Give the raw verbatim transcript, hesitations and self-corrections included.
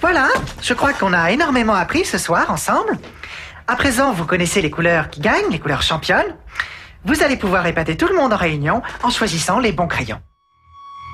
Voilà, je crois qu'on a énormément appris ce soir ensemble. À présent, vous connaissez les couleurs qui gagnent, les couleurs championnes. Vous allez pouvoir épater tout le monde en réunion en choisissant les bons crayons.